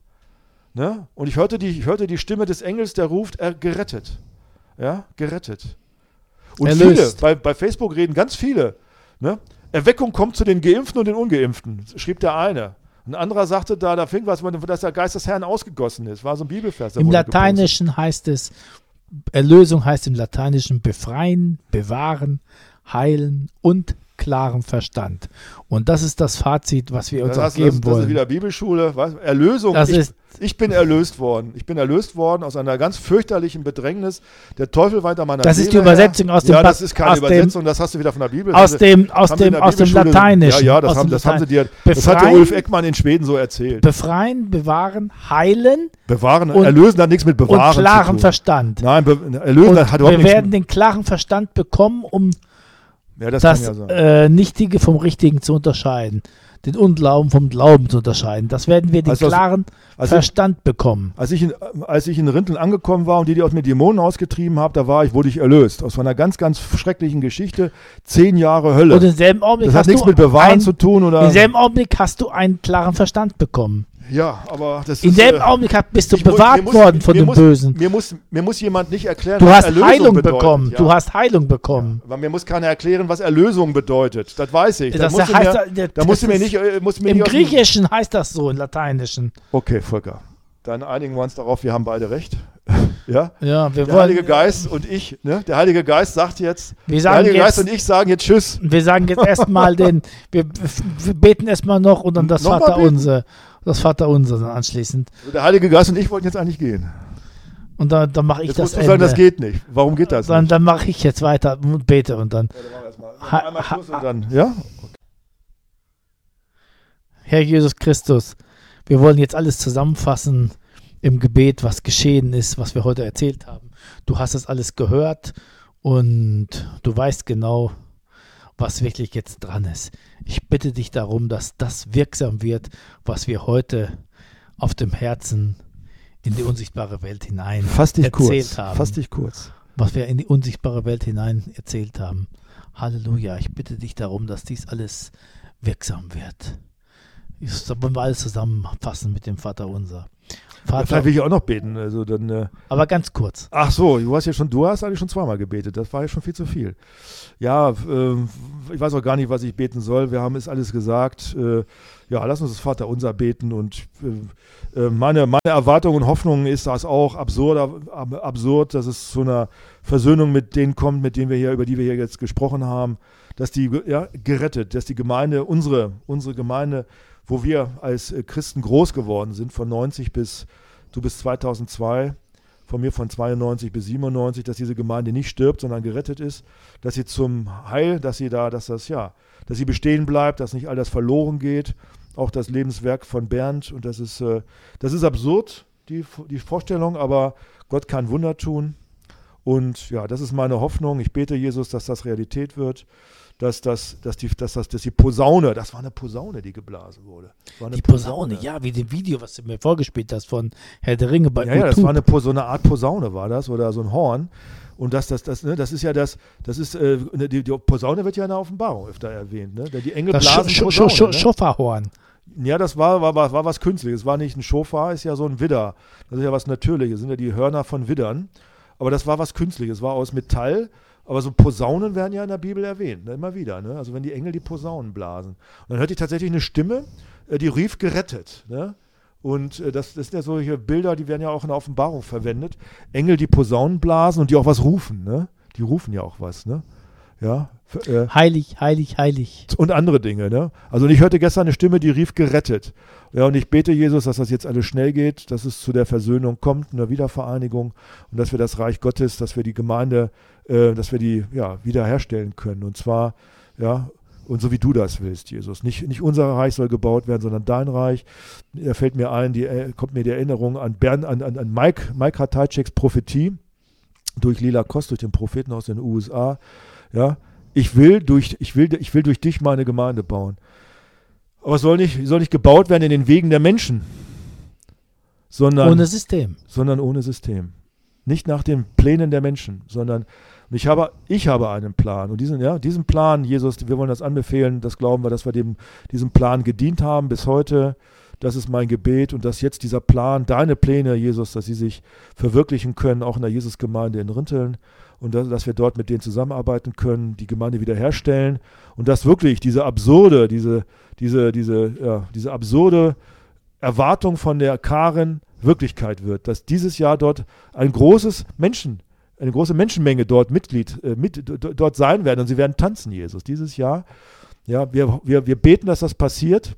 Ne? Und ich hörte, die, ich hörte die Stimme des Engels, der ruft, er gerettet. Ja, gerettet. Und Erlöst. viele, bei, bei Facebook reden ganz viele. Ne? Erweckung kommt zu den Geimpften und den Ungeimpften, schrieb der eine. Ein anderer sagte da, da fing was, dass der Geist des Herrn ausgegossen ist. War so ein Bibelvers. Im Lateinischen gepostet. Heißt es, Erlösung heißt im Lateinischen befreien, bewahren, heilen und klaren Verstand. Und das ist das Fazit, was wir uns das, auch geben das, das wollen. Das ist wieder Bibelschule. Was? Erlösung. Das ich, ist, ich bin erlöst worden. Ich bin erlöst worden aus einer ganz fürchterlichen Bedrängnis. Der Teufel weiter meiner Das Seele ist die Übersetzung her. aus dem Ja, das ist keine aus Übersetzung, dem, das hast du wieder von der Bibel. Aus dem, aus dem, aus dem Lateinischen. Ja, ja, das, haben, das haben sie dir, das hat der Ulf Eckmann in Schweden so erzählt. Befreien, bewahren, heilen. Bewahren, und, erlösen hat nichts mit bewahren und klaren zu tun. Verstand. Nein, be, erlösen und hat überhaupt wir nichts. werden den klaren Verstand bekommen, um ja, das, das kann ja sein. äh, Nichtige vom Richtigen zu unterscheiden, den Unglauben vom Glauben zu unterscheiden. Das werden wir den also, klaren also Verstand ich, bekommen. Als ich, in, als ich in Rinteln angekommen war und die, die aus mir Dämonen ausgetrieben haben, da war ich, wurde ich erlöst. Aus einer ganz, ganz schrecklichen Geschichte. Zehn Jahre Hölle. Und im selben Augenblick das hast hat nichts du mit Bewahren ein, zu tun. Oder? Im selben Augenblick hast du einen klaren Verstand bekommen. Ja, aber das Im ist... selben äh, Augenblick bist du ich, bewahrt muss, worden von dem muss, Bösen. Mir muss, mir muss jemand nicht erklären, du was hast Erlösung Heilung bedeutet. bekommen. Ja. Du hast Heilung bekommen. Ja, aber mir muss keiner erklären, was Erlösung bedeutet. Das weiß ich. Das musst du heißt, mir, das da musst du mir ist- nicht... äh, Musst du mir Im nicht aus dem- Griechischen heißt das so, im Lateinischen. Okay, Volker. Dann einigen wir uns darauf, wir haben beide recht. ja? Ja, wir Der wollen, Heilige Geist und ich, ne? Der Heilige Geist sagt jetzt, wir der sagen Heilige Geist jetzt, und ich sagen jetzt Tschüss. wir sagen jetzt erstmal den, wir, wir beten erstmal noch und dann das Noch mal Vater beten? unser, das Vater unser dann anschließend. Der Heilige Geist und ich wollten jetzt eigentlich gehen. Und dann, dann mache ich Jetzt das musst du Ende. sagen, das geht nicht. Warum geht das dann nicht? dann mache ich jetzt weiter und bete und dann. Ja, dann machen wir erstmal. Ha- Einmal ha- Schluss und dann, ja? Herr Jesus Christus, wir wollen jetzt alles zusammenfassen im Gebet, was geschehen ist, was wir heute erzählt haben. Du hast es alles gehört und du weißt genau, was wirklich jetzt dran ist. Ich bitte dich darum, dass das wirksam wird, was wir heute auf dem Herzen in die unsichtbare Welt hinein Fass dich erzählt kurz. haben. Fass dich kurz. Was wir in die unsichtbare Welt hinein erzählt haben. Halleluja, ich bitte dich darum, dass dies alles wirksam wird. Das wollen wir alles zusammenfassen mit dem Vater unser. Vater, Vielleicht will ich auch noch beten. Also dann, äh aber ganz kurz. Ach so, du hast ja schon, du hast eigentlich schon zweimal gebetet. Das war ja schon viel zu viel. Ja, äh, ich weiß auch gar nicht, was ich beten soll. Wir haben es alles gesagt. Äh, ja, lass uns das Vater unser beten. Und äh, meine, meine Erwartung und Hoffnung ist das auch absurd, ab, absurd, dass es zu einer Versöhnung mit denen kommt, mit denen wir hier, über die wir hier jetzt gesprochen haben, dass die ja, gerettet, dass die Gemeinde, unsere, unsere Gemeinde, wo wir als Christen groß geworden sind, von neunzig bis, du bis zweitausendzwei, von mir von zweiundneunzig bis siebenundneunzig, dass diese Gemeinde nicht stirbt, sondern gerettet ist, dass sie zum Heil, dass sie da, dass das, ja, dass sie bestehen bleibt, dass nicht all das verloren geht, auch das Lebenswerk von Bernd, und das ist, äh, das ist absurd, die, die Vorstellung, aber Gott kann Wunder tun, und ja, das ist meine Hoffnung. Ich bete, Jesus, dass das Realität wird, dass, das, dass, die, dass, das, dass die Posaune, das war eine Posaune, die geblasen wurde. Die Posaune, Posaune, ja, wie dem Video, was du mir vorgespielt hast von Herr der Ringe bei Ja, ja, das war eine, so eine Art Posaune war das, oder so ein Horn. Und das, das, das, ne, das ist ja das, das ist, äh, die, die Posaune wird ja in der Offenbarung öfter erwähnt, ne? Die Engel das blasen Sch Posaune, Sch Sch ne? Schofahorn. Ja, das war, war, war, war was Künstliches. Es war nicht ein Schofar, ist ja so ein Widder. Das ist ja was Natürliches, das sind ja die Hörner von Widdern. Aber das war was Künstliches, es war aus Metall. Aber so Posaunen werden ja in der Bibel erwähnt, ne? Immer wieder. Ne? Also wenn die Engel die Posaunen blasen. Und dann hörte ich tatsächlich eine Stimme, äh, die rief gerettet. Ne? Und äh, das, das sind ja solche Bilder, die werden ja auch in der Offenbarung verwendet. Engel, die Posaunen blasen und die auch was rufen. Ne? Die rufen ja auch was. Ne? Ja, für, äh, heilig, heilig, heilig. Und andere Dinge. Ne? Also ich hörte gestern eine Stimme, die rief gerettet. Ja, und ich bete, Jesus, dass das jetzt alles schnell geht, dass es zu der Versöhnung kommt, einer Wiedervereinigung, und dass wir das Reich Gottes, dass wir die Gemeinde, äh, dass wir die ja, wiederherstellen können. Und zwar, ja, und so wie du das willst, Jesus. Nicht, nicht unser Reich soll gebaut werden, sondern dein Reich. Da fällt mir ein, die, äh, kommt mir die Erinnerung an, Bern, an, an, an Mike, Mike Ratajczyks Prophetie durch Lila Kost, durch den Propheten aus den U S A. Ja, ich will durch, ich will, ich will durch dich meine Gemeinde bauen. Aber es soll nicht, soll nicht gebaut werden in den Wegen der Menschen, sondern ohne System. Sondern ohne System. Nicht nach den Plänen der Menschen, sondern ich habe, ich habe einen Plan. Und diesen, ja, diesen Plan, Jesus, wir wollen das anbefehlen, das glauben wir, dass wir dem, diesem Plan gedient haben bis heute. Das ist mein Gebet, und dass jetzt dieser Plan, deine Pläne, Jesus, dass sie sich verwirklichen können, auch in der Jesusgemeinde in Rinteln, und dass, dass wir dort mit denen zusammenarbeiten können, die Gemeinde wiederherstellen, und dass wirklich diese absurde, diese, diese, diese, ja, diese absurde Erwartung von der Karin Wirklichkeit wird, dass dieses Jahr dort ein großes Menschen, eine große Menschenmenge dort Mitglied, äh, mit, dort sein werden, und sie werden tanzen, Jesus, dieses Jahr. Ja, wir, wir, wir beten, dass das passiert.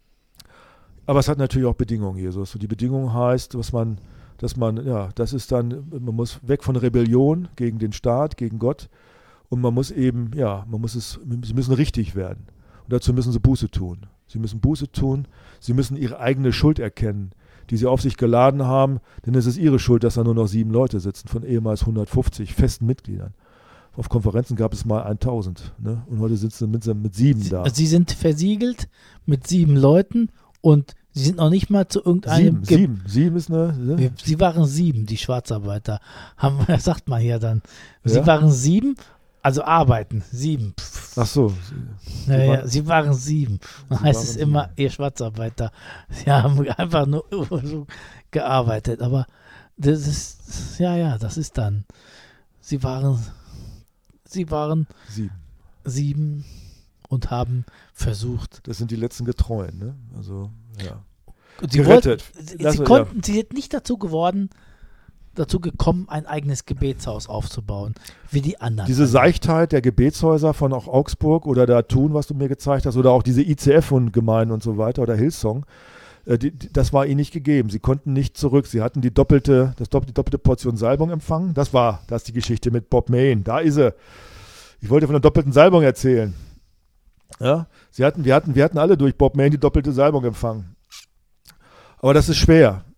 Aber es hat natürlich auch Bedingungen, Jesus. Und die Bedingung heißt, dass man, dass man, ja, das ist dann, man muss weg von Rebellion gegen den Staat, gegen Gott. Und man muss eben, ja, man muss es, sie müssen richtig werden. Und dazu müssen sie Buße tun. Sie müssen Buße tun, sie müssen ihre eigene Schuld erkennen, die sie auf sich geladen haben. Denn es ist ihre Schuld, dass da nur noch sieben Leute sitzen, von ehemals hundertfünfzig festen Mitgliedern. Auf Konferenzen gab es mal tausend, ne? Und heute sitzen mit, mit sieben sie, da. Sie sind versiegelt mit sieben Leuten. Und sie sind noch nicht mal zu irgendeinem... Sieben, sieben, sieben ist eine... Ne? Sie waren sieben, die Schwarzarbeiter. Haben, das sagt man ja dann. Sie Ja? waren sieben, also arbeiten, sieben. Ach so. Sie, Naja, waren- sie waren sieben. Dann Sie heißt waren es immer, sieben. ihr Schwarzarbeiter. Sie haben einfach nur so gearbeitet. Aber das ist, ja, ja, das ist dann. Sie waren, sie waren sieben. sieben und haben versucht. Das sind die letzten Getreuen, ne? Also, ja. Und sie Gerettet. wollten, sie, Lass- sie konnten, sie sind nicht dazu geworden, dazu gekommen, ein eigenes Gebetshaus aufzubauen, wie die anderen. Diese Seichtheit der Gebetshäuser von auch Augsburg oder da Thun, was du mir gezeigt hast, oder auch diese I C F-Gemeinden und so weiter oder Hillsong, äh, die, die, das war ihnen nicht gegeben. Sie konnten nicht zurück. Sie hatten die doppelte, das dopp, die doppelte Portion Salbung empfangen. Das war das ist die Geschichte mit Bob Main. Da ist sie. Ich wollte von der doppelten Salbung erzählen. Ja, sie hatten, wir, hatten, wir hatten alle durch Bob Main die doppelte Salbung empfangen. Aber das ist schwer.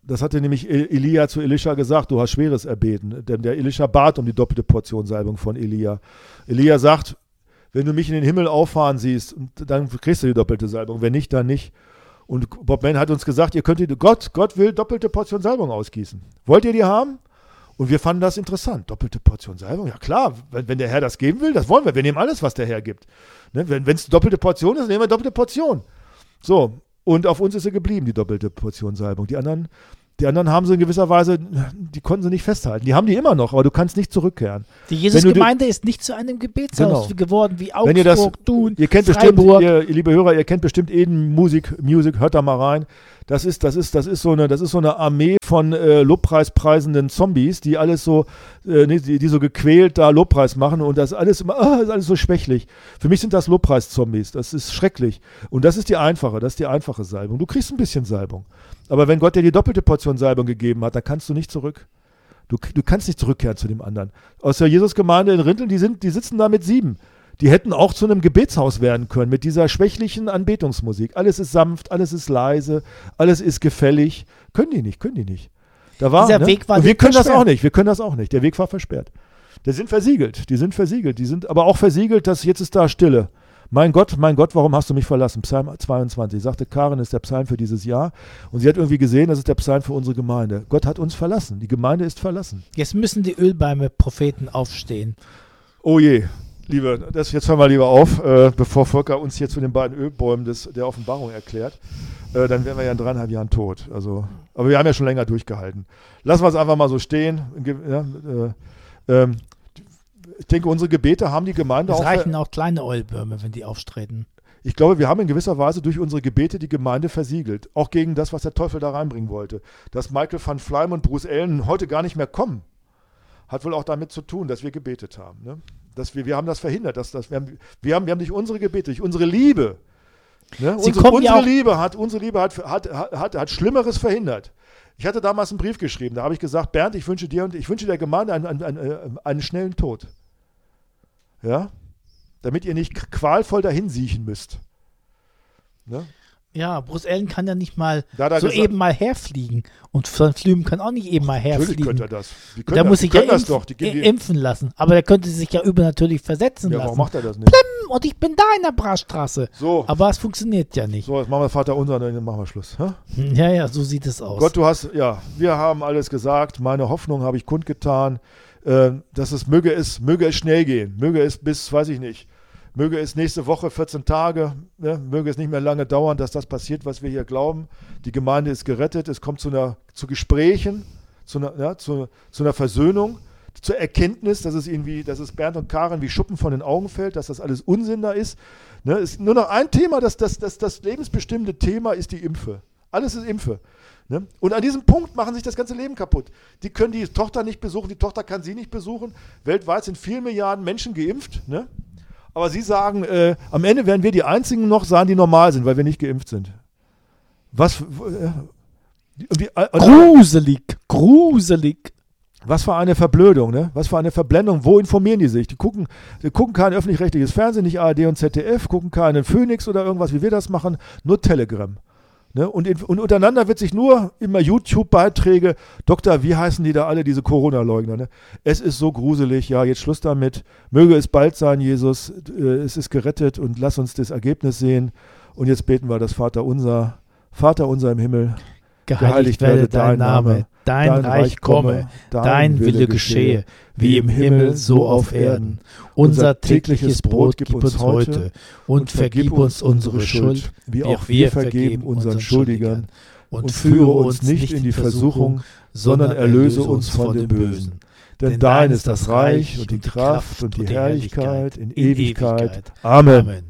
Das hatte nämlich Elia zu Elisha gesagt, du hast Schweres erbeten. Denn der Elisha bat um die doppelte Portion Salbung von Elia. Elia sagt, wenn du mich in den Himmel auffahren siehst, dann kriegst du die doppelte Salbung. Wenn nicht, dann nicht. Und Bob Mann hat uns gesagt, ihr könnt die, Gott, Gott will doppelte Portion Salbung ausgießen. Wollt ihr die haben? Und wir fanden das interessant. Doppelte Portion Salbung? Ja klar, wenn, wenn der Herr das geben will, das wollen wir. Wir nehmen alles, was der Herr gibt. Ne? Wenn es doppelte Portion ist, nehmen wir doppelte Portion. So, und auf uns ist sie geblieben, die doppelte Portion Salbung. Die anderen, die anderen haben sie in gewisser Weise, die konnten sie nicht festhalten. Die haben die immer noch, aber du kannst nicht zurückkehren. Die Jesus-Gemeinde ist nicht zu einem Gebetshaus genau. geworden wie Augsburg, Wenn ihr das, Thun, ihr kennt Freiburg. Bestimmt, ihr, ihr liebe Hörer, ihr kennt bestimmt Eden Music, Music, hört da mal rein. Das ist, das ist, das ist so eine, das ist so eine Armee von äh, lobpreispreisenden Zombies, die alles so, äh, die, die so gequält da Lobpreis machen und das alles immer, ah, ist alles so schwächlich. Für mich sind das Lobpreiszombies. Das ist schrecklich. Und das ist die einfache, das ist die einfache Salbung. Du kriegst ein bisschen Salbung. Aber wenn Gott dir die doppelte Portion Salbung gegeben hat, dann kannst du nicht zurück. Du, du kannst nicht zurückkehren zu dem anderen. Aus der Jesusgemeinde in Rinteln, die sind, die sitzen da mit sieben. Die hätten auch zu einem Gebetshaus werden können mit dieser schwächlichen Anbetungsmusik. Alles ist sanft, alles ist leise, alles ist gefällig. Können die nicht, können die nicht. Da war, Dieser ne? Weg war Und wir können versperrt. das auch nicht, wir können das auch nicht. Der Weg war versperrt. Die sind versiegelt, die sind versiegelt. Die sind aber auch versiegelt, dass jetzt ist da Stille. Mein Gott, mein Gott, warum hast du mich verlassen? Psalm zweiundzwanzig. Sagte, Karin ist der Psalm für dieses Jahr. Und sie hat irgendwie gesehen, das ist der Psalm für unsere Gemeinde. Gott hat uns verlassen. Die Gemeinde ist verlassen. Jetzt müssen die Ölbäume-Propheten aufstehen. Oh je. Liebe, das, jetzt hören wir lieber auf, äh, bevor Volker uns hier zu den beiden Ölbäumen des, der Offenbarung erklärt. Äh, dann wären wir ja in dreieinhalb Jahren tot. Also, aber wir haben ja schon länger durchgehalten. Lassen wir es einfach mal so stehen. Ja, äh, ähm, ich denke, unsere Gebete haben die Gemeinde Es auch... reichen auch kleine Ölbäume, wenn die auftreten. Ich glaube, wir haben in gewisser Weise durch unsere Gebete die Gemeinde versiegelt. Auch gegen das, was der Teufel da reinbringen wollte. Dass Michael van Fleim und Bruce Allen heute gar nicht mehr kommen, hat wohl auch damit zu tun, dass wir gebetet haben. Ne? Dass wir, wir haben das verhindert. Dass, dass wir, haben, wir, haben, wir haben durch unsere Gebete, durch unsere Liebe, ne? Sie unsere, kommen unsere, ja auch Liebe hat, unsere Liebe hat, hat, hat, hat, hat Schlimmeres verhindert. Ich hatte damals einen Brief geschrieben, da habe ich gesagt, Bernd, ich wünsche dir und ich wünsche der Gemeinde einen, einen, einen, einen schnellen Tod. Ja? Damit ihr nicht qualvoll dahin siechen müsst. Ne? Ja, Bruce Allen kann ja nicht mal Da hat er so gesagt- eben mal herfliegen. Und Van Flüm kann auch nicht eben mal Natürlich herfliegen. könnte er das. Die können Der das, muss die sich ja können das impfen, doch. Die, die, i- impfen lassen. Aber der könnte sich ja übernatürlich versetzen ja, lassen. warum macht er das nicht? Und ich bin da in der Brachstraße. So, Aber es funktioniert ja nicht. so, jetzt machen wir Vater unser und dann machen wir Schluss. Hä? Ja, ja, so sieht es aus. Gott, du hast, ja, wir haben alles gesagt. Meine Hoffnung habe ich kundgetan, äh, dass es möge es, möge es schnell gehen. Möge es bis, weiß ich nicht, möge es nächste Woche vierzehn Tage, ne, möge es nicht mehr lange dauern, dass das passiert, was wir hier glauben. Die Gemeinde ist gerettet, es kommt zu einer, zu Gesprächen, zu einer, ja, zu, zu einer Versöhnung, zur Erkenntnis, dass es irgendwie, dass es Bernd und Karin wie Schuppen von den Augen fällt, dass das alles Unsinn da ist. Ne, es ist nur noch ein Thema, das, das, das, das lebensbestimmende Thema ist die Impfe. Alles ist Impfe. Ne? Und an diesem Punkt machen sich das ganze Leben kaputt. Die können die Tochter nicht besuchen, die Tochter kann sie nicht besuchen. Weltweit sind vier Milliarden Menschen geimpft. Ne? Aber sie sagen, äh, am Ende werden wir die Einzigen noch sein, die normal sind, weil wir nicht geimpft sind. Was, äh, die, die, äh, gruselig, gruselig. was für eine Verblödung, ne? Was für eine Verblendung. Wo informieren die sich? Die gucken, die gucken kein öffentlich-rechtliches Fernsehen, nicht A R D und Z D F, gucken keinen Phoenix oder irgendwas, wie wir das machen, nur Telegram. Ne? Und, in, und untereinander wird sich nur immer YouTube-Beiträge, Doktor, wie heißen die da alle, diese Corona-Leugner? Ne? Es ist so gruselig, ja, jetzt Schluss damit. Möge es bald sein, Jesus, äh, es ist gerettet und lass uns das Ergebnis sehen. Und jetzt beten wir das Vaterunser, Vater unser im Himmel, Geheiligt werde dein Name, dein Reich komme, dein Wille geschehe, wie im Himmel, so auf Erden. Unser tägliches Brot gib uns heute und vergib uns unsere Schuld, wie auch wir vergeben unseren Schuldigern. Und führe uns nicht in die Versuchung, sondern erlöse uns von dem Bösen. Denn dein ist das Reich und die Kraft und die Herrlichkeit in Ewigkeit. Amen.